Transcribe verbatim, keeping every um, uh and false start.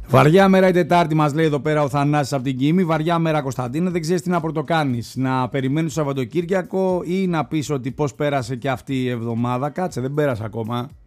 Βαριά μέρα η Τετάρτη, μας λέει εδώ πέρα ο Θανάσης από την Κίμη. Βαριά μέρα, Κωνσταντίνε, δεν ξέρεις τι να πρωτοκάνεις. Να περιμένεις το Σαββατοκύριακο ή να πεις ότι πώς πέρασε και αυτή η εβδομάδα. Κάτσε, δεν πέρασε ακόμα.